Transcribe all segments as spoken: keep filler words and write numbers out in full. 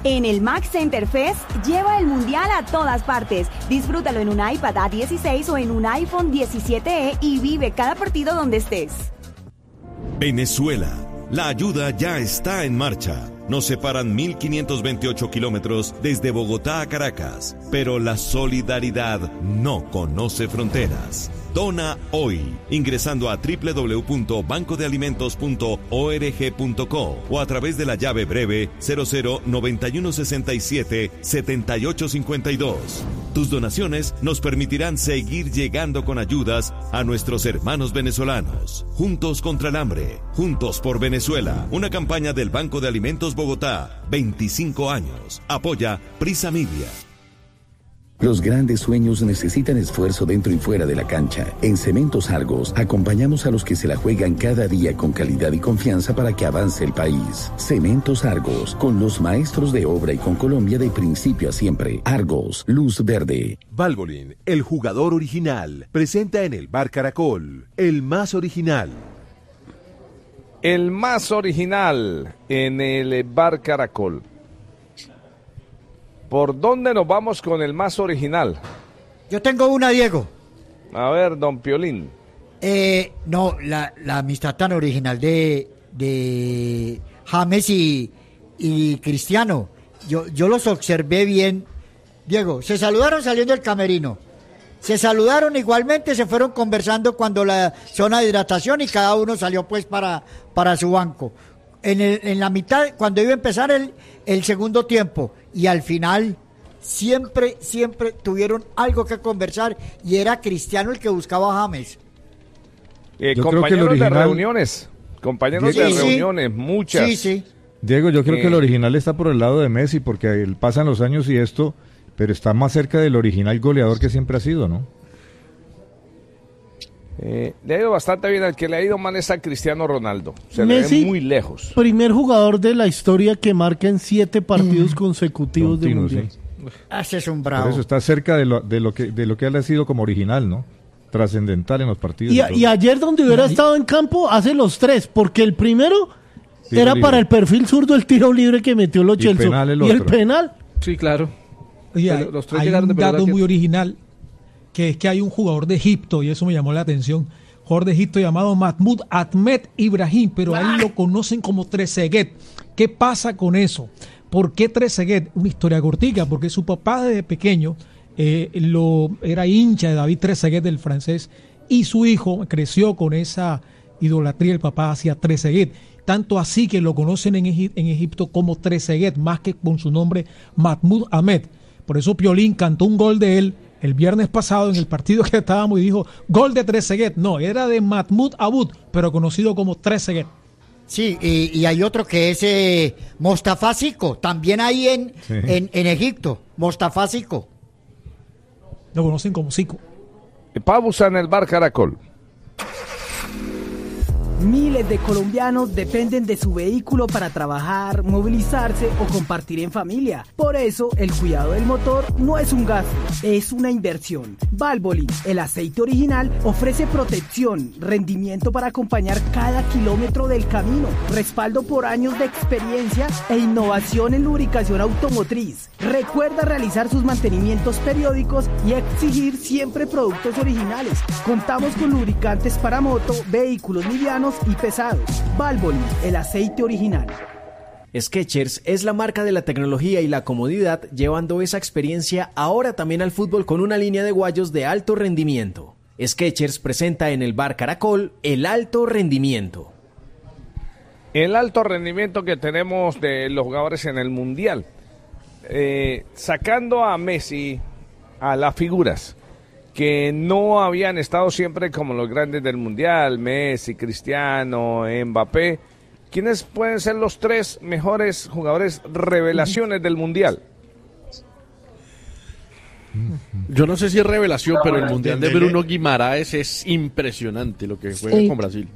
En el Max Center Fest, lleva el Mundial a todas partes. Disfrútalo en un iPad A dieciséis o en un iPhone diecisiete e y vive cada partido donde estés. Venezuela. La ayuda ya está en marcha. Nos separan mil quinientos veintiocho kilómetros desde Bogotá a Caracas, pero la solidaridad no conoce fronteras. Dona hoy, ingresando a doble u doble u doble u punto banco de alimentos punto org punto co o a través de la llave breve cero cero noventa y uno sesenta y siete setenta y ocho cincuenta y dos. Tus donaciones nos permitirán seguir llegando con ayudas a nuestros hermanos venezolanos. Juntos contra el hambre, juntos por Venezuela. Una campaña del Banco de Alimentos Bogotá, veinticinco años. Apoya Prisa Media. Los grandes sueños necesitan esfuerzo dentro y fuera de la cancha. En Cementos Argos acompañamos a los que se la juegan cada día con calidad y confianza para que avance el país. Cementos Argos, con los maestros de obra y con Colombia de principio a siempre. Argos, luz verde. Valvoline, el jugador original, presenta en el Bar Caracol, el más original. El más original en el Bar Caracol. ¿Por dónde nos vamos con el más original? Yo tengo una, Diego. A ver, don Piolín. Eh, no, la, la amistad tan original de, de James y, y Cristiano. Yo, yo los observé bien. Diego, se saludaron saliendo del camerino. Se saludaron igualmente, se fueron conversando cuando la zona de hidratación y cada uno salió pues para, para su banco. En, el, en la mitad, cuando iba a empezar el, el segundo tiempo, y al final siempre, siempre tuvieron algo que conversar, y era Cristiano el que buscaba a James. Eh, compañeros original... de reuniones, compañeros sí, de sí. reuniones, muchas. Sí, sí. Diego, yo creo eh... que el original está por el lado de Messi, porque pasan los años y esto, pero está más cerca del original goleador que siempre ha sido, ¿no? Eh, le ha ido bastante bien. Al que le ha ido mal es a Cristiano Ronaldo. Se Messi, le ve muy lejos. Primer jugador de la historia que marca en siete partidos mm. consecutivos de mundial. Sí. Ese es un bravo. Por eso está cerca de lo, de lo que de lo que él ha sido como original, ¿no? Trascendental en los partidos. Y, y ayer donde hubiera no, estado en campo hace los tres, porque el primero tiro era libre. Para el perfil zurdo, el tiro libre que metió Lo Celso. Y, el, y el penal. Sí, claro. Y hay, los tres hay un dato que... muy original, que es que hay un jugador de Egipto, y eso me llamó la atención, jugador de Egipto llamado Mahmoud Ahmed Ibrahim, pero a él lo conocen como Trezeguet. ¿Qué pasa con eso? ¿Por qué Trezeguet? Una historia cortica, porque su papá desde pequeño eh, lo era hincha de David Trezeguet, del francés, y su hijo creció con esa idolatría del papá hacia Trezeguet. Tanto así que lo conocen en, Egip- en Egipto como Trezeguet, más que con su nombre Mahmoud Ahmed. Por eso Piolín cantó un gol de él el viernes pasado en el partido que estábamos y dijo, gol de Trezeguet. No, era de Mahmoud Abud, pero conocido como Trezeguet. Sí, y, y hay otro que es eh, Mostafa Zico, también ahí en, sí. en, en Egipto, Mostafa Zico. Lo conocen como Zico. Pausa en el Bar Caracol. Miles de colombianos dependen de su vehículo para trabajar, movilizarse o compartir en familia. Por eso, el cuidado del motor no es un gasto, es una inversión. Valvoline, el aceite original, ofrece protección, rendimiento para acompañar cada kilómetro del camino, respaldo por años de experiencia e innovación en lubricación automotriz. Recuerda realizar sus mantenimientos periódicos y exigir siempre productos originales. Contamos con lubricantes para moto, vehículos livianos y pesados. Valvoline, el aceite original. Skechers es la marca de la tecnología y la comodidad, llevando esa experiencia ahora también al fútbol con una línea de guayos de alto rendimiento. Skechers presenta en el Bar Caracol el alto rendimiento. El alto rendimiento que tenemos de los jugadores en el Mundial. Eh, sacando a Messi, a las figuras que no habían estado siempre como los grandes del Mundial, Messi, Cristiano, Mbappé, ¿quiénes pueden ser los tres mejores jugadores revelaciones del Mundial? Yo no sé si es revelación, pero el Mundial de Bruno Guimaraes es impresionante lo que juega sí. con Brasil.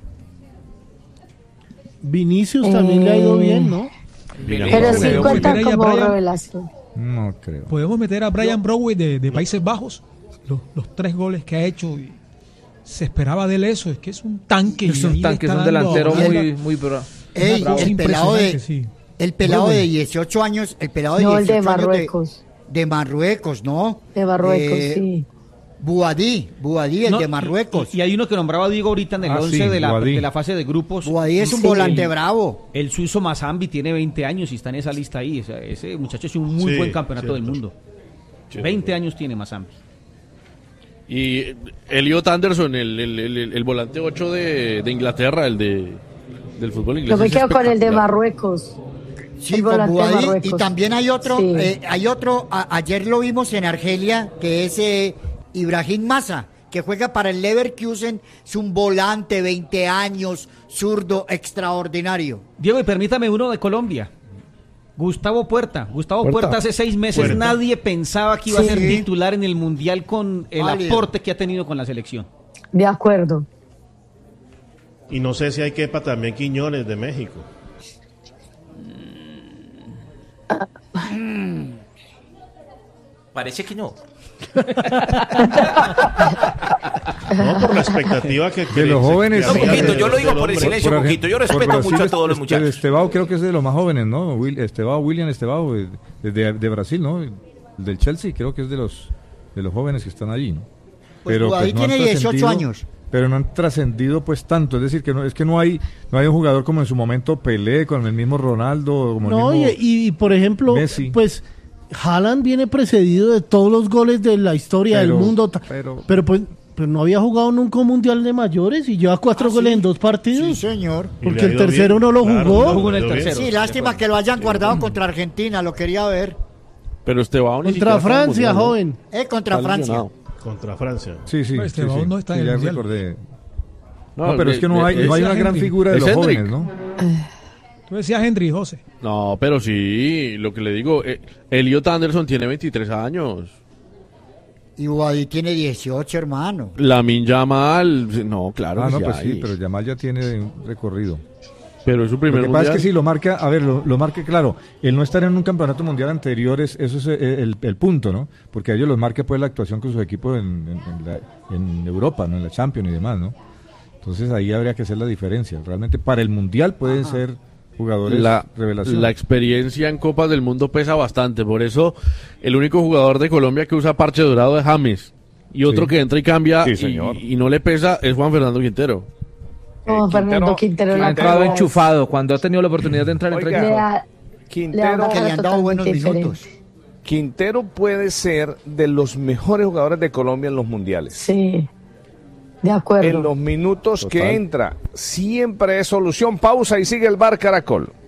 Vinicius eh... también le ha ido bien, ¿no? Pero sí cuenta como Brian, revelación. No creo. Podemos meter a Brian Browey de, de Países Bajos. Los, los tres goles que ha hecho, y se esperaba de él eso, es que es un tanque. Es un tanque, es un delantero muy, muy bra- Ey, bravo. El pelado de, sí. El pelado bueno. de dieciocho años, el pelado de no, dieciocho el de Marruecos. años de, de Marruecos, ¿no? De Marruecos, eh, sí. Buadí, Buadí, el no, de Marruecos. Y, y hay uno que nombraba Diego ahorita en el ah, once sí, de, la, de la fase de grupos. Buadí es un sí. volante bravo. El suizo Mazambi tiene veinte años y está en esa lista ahí. O sea, ese muchacho es un muy sí, buen campeonato cierto. del mundo. Cierto. veinte años tiene Mazambi. Y Elliot Anderson, el, el, el, el volante ocho de, de Inglaterra, el de del fútbol inglés. Yo me quedo con el de Marruecos. Sí, con Buadí, y también hay otro, sí. eh, hay otro, a, ayer lo vimos en Argelia, que es eh, Ibrahim Massa, que juega para el Leverkusen, es un volante, veinte años, zurdo, extraordinario. Diego, y permítame uno de Colombia. Gustavo Puerta. Gustavo Puerta, Puerta hace seis meses Puerta. nadie pensaba que iba sí. a ser titular en el Mundial con el Válido. aporte que ha tenido con la selección. De acuerdo. Y no sé si hay quepa también Quiñones de México. Parece que no. No, por la expectativa que... De los jóvenes... No, poquito, yo lo digo por el silencio, por, poquito. Yo respeto Brasil, mucho a todos los muchachos. Estebao creo que es de los más jóvenes, ¿no? Will, Estebao, William Estebao, de, de, de Brasil, ¿no? El del Chelsea, creo que es de los de los jóvenes que están allí, ¿no? Pues pero ahí pues, no tiene dieciocho años. Pero no han trascendido pues tanto, es decir, que no es que no hay no hay un jugador como en su momento Pelé, con el mismo Ronaldo, como no, el mismo y, y por ejemplo, Messi. Pues Haaland viene precedido de todos los goles de la historia pero, del mundo, pero, pero pues pero no había jugado nunca un mundial de mayores y lleva cuatro ah, goles sí. en dos partidos. Sí, señor. Porque el tercero bien. no lo jugó. Claro, no jugó en el tercero. Sí, lástima que lo hayan guardado sí. contra Argentina, lo quería ver. Pero Esteban contra Francia, joven. Eh, contra está Francia. Lesionado. Contra Francia. Sí, sí. Este sí, sí, no está sí, en el ya recordé. No, no, pero es, es que no hay, no hay una gran figura de los Hendrik. jóvenes, ¿no? Tú decías Henry, José. No, pero sí, lo que le digo, eh, Elliot Anderson tiene veintitrés años. Y Buadí tiene dieciocho, hermano. Lamin Yamal, no, claro. Ah, no, sí pues hay. sí, pero Yamal ya tiene un recorrido. Pero es su primer Lo que mundial. pasa es que si lo marca, a ver, lo, lo marca, claro, el no estar en un campeonato mundial anterior, es, eso es el, el, el punto, ¿no? Porque a ellos los marca pues la actuación con sus equipos en, en, en, la, en Europa, ¿no? En la Champions y demás, ¿no? Entonces ahí habría que hacer la diferencia. Realmente para el mundial pueden Ajá. ser jugadores la, revelación. La experiencia en Copas del Mundo pesa bastante, por eso el único jugador de Colombia que usa parche dorado es James, y otro sí. que entra y cambia sí, y, y no le pesa es Juan Fernando Quintero. Oh, eh, Fernando Quintero, Quintero ha entrado enchufado cuando ha tenido la oportunidad de entrar. Oiga, entre ha, Quintero que le han dado buenos diferente. minutos. Quintero puede ser de los mejores jugadores de Colombia en los mundiales. Sí, de acuerdo. En los minutos Total. que entra, siempre es solución. Pausa y sigue el Bar Caracol.